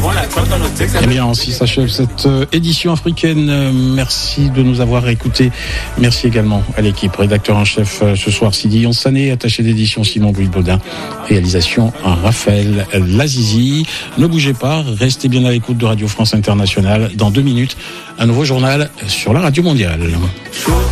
Eh bien, ainsi s'achève cette édition africaine. Merci de nous avoir écoutés. Merci également à l'équipe. Rédacteur en chef ce soir, Sidi Yonsané, attaché d'édition Simon Bouille-Baudin, réalisation Raphaël Lazizi. Ne bougez pas, restez bien à l'écoute de Radio France Internationale. Dans 2 minutes, un nouveau journal sur la Radio Mondiale.